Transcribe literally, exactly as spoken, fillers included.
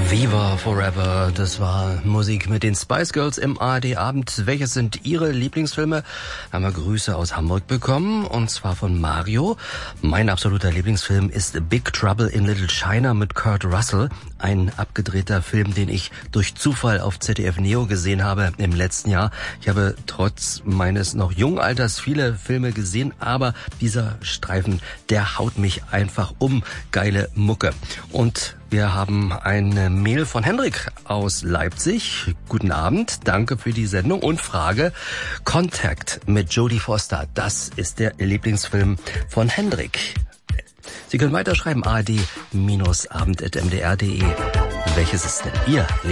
Viva Forever, das war Musik mit den Spice Girls im A R D-Abend. Welches sind Ihre Lieblingsfilme? Haben wir Grüße aus Hamburg bekommen, und zwar von Mario. Mein absoluter Lieblingsfilm ist Big Trouble in Little China mit Kurt Russell. Ein abgedrehter Film, den ich durch Zufall auf Z D F Neo gesehen habe im letzten Jahr. Ich habe trotz meines noch jungen Alters viele Filme gesehen, aber dieser Streifen, der haut mich einfach um. Geile Mucke. Und wir haben eine Mail von Hendrik aus Leipzig. Guten Abend, danke für die Sendung und Frage. Contact mit Jodie Foster, das ist der Lieblingsfilm von Hendrik. Sie können weiterschreiben, a r d Bindestrich abend at m d r punkt d e. Welches ist denn Ihr